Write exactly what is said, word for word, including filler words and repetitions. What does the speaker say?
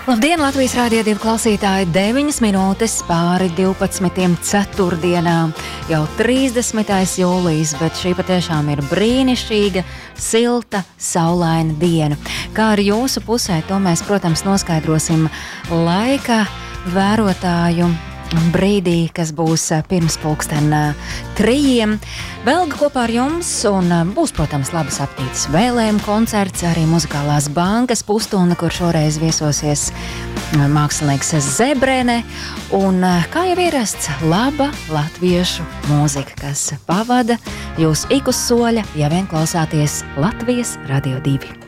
Labdien, Latvijas Rādio divi klausītāji! deviņas minūtes pāri divpadsmitiem ceturtdienā. Jau trīsdesmitais jūlijas, bet šī patiešām ir brīnišķīga, silta, saulaina diena. Kā ar jūsu pusē, to mēs, protams, noskaidrosim laika vērotāju brīdī, kas būs pirms pulksten trījiem. Velga kopā ar jums un būs, protams, labas aptītas vēlējumu koncerts, arī muzikālās bankas pustunda, kur šoreiz viesosies mākslinieks Zebrene. Un, kā jau ierasts, laba latviešu mūzika, kas pavada jūs ik uz soļa, ja vien klausāties Latvijas Radio divi.